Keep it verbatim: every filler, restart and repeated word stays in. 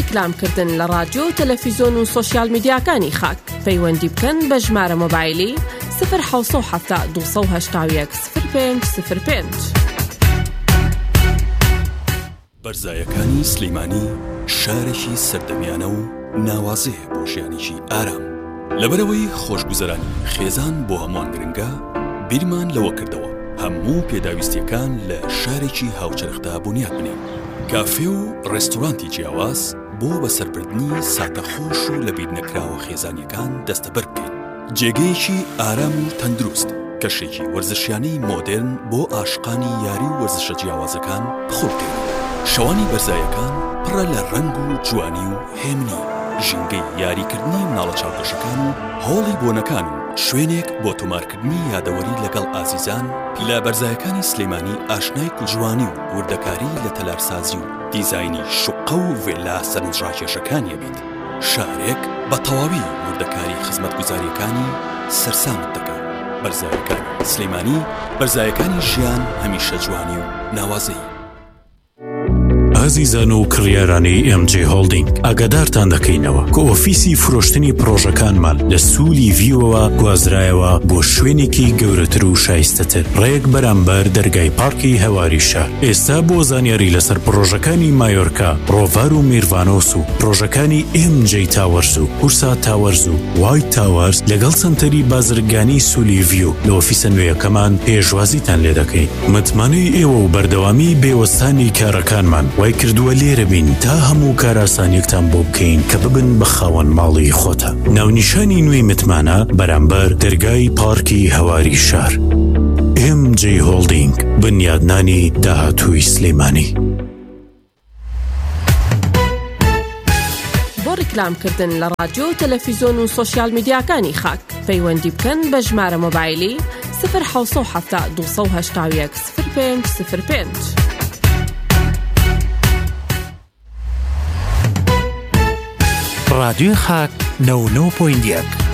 ڕیکلامکردن لە رادیۆ تەلەڤیزۆن و سۆشیال میدیاکانی خاک پەیوەندی بکەن بە ژمارە مۆبایلی صفر حوت هەفتا دووسەد و هەشتا و یەک صفر پێنج صفر پێنج. بەرزایەکانی سلەیمانی شارێکی سەردەمیانە و ناوازەیە بۆ ژیانێکی ئارام. لەبەرەوەی خۆشگوزەرانی خێزان بۆ هەمووان گرنگە، بیرمان لەوە کردەوە هەموو پێداویستیەکان لە شارێکی هاوچەرخدا بنیاد بنێن. کافێ و ڕێستۆرانتی جیاواز بۆ بەسەربردنی ساتەخۆش و لەبیر نەکراوە خێزانیەکان دەستەبەر بکەین. جێگەیەکی ئارام و تەندروست، کەشێکی وەرزشیانەی مۆدێرن بۆ عاشقانی یاری و وەرزشە جیاوازەکان بخۆ بکەین. شەوانی بەرزایەکان پڕە لە ڕەنگ و جوانی و هێمنی، ژینگەی یاریکردنی مناڵە چاوپێشەکان و هۆڵی بۆنەکان و شوێنێک بۆ تۆمارکردنی یادەوەری لەگەڵ ئازیزان. لە بەرزایەکانی سلەیمانی ئاشنای کوژوانی و وردەکاری لە تەلارسازی و دیزاینی شوقە و ڤێلا سەرنجڕاکێشەکانیە بیت. شارێک بە تەواوی وردەکاری خزمەتگوزاریەکانی سەرسامت دەکات. بەرزایەکانی سلەیمانی، بەرزایەکانی ژیان هەمیشە جوانی و ناوازەی. ئازیزان و کڕیارانی ئێم جێ هۆڵدینگ، ئاگادارتان دەکەینەوە کە ئۆفیسی فرۆشتنی پرۆژەکانمان لە سوولی ڤیوەوە گوازرایەوە بۆ شوێنێکی گەورەتر و شایستەتر ڕێک بەرامبەر دەرگای پارکی هەواری شار. ئێستا بۆ زانیاری لەسەر پرۆژەکانی مایۆرکا، ڕۆڤار و میروانۆس و پرۆژەکانی ئێم جێ تاوەرز و قورسا تاوەرز و وایت تاوەرز لەگەڵ سنتەری بازرگانی سوولی ڤیو لە ئۆفیسە نوێیەکەمان پێشوازیتان لێ دەکەین. متمانەی ئێوە و بەردەوامی بێوەستانی کارەکانمان وای کردووە لێرە بین تا هەموو کاراسانیەکتان بۆ بکەین کە ببن بە خاوەن ماڵی خۆتە. ناونیشانی نوێی متمانە بەرامبەر دەرگای پارکی هەواری شار. ئێم جێ هۆڵدینگ، بنیادنانی داهاتووی سلەیمانی. بۆ ڕیکلامکردن لە رادیۆ تەلەڤیزۆن و سۆشیال میدیاکانی خاک پەیوەندی بکەن بە ژمارە مۆبایلی صفر حوت هەفتا دووسەد و هەشتا و یەک صفر پێنج صفر پێنج. رادیۆ خاک نەوە و نەوە پۆینت یەک.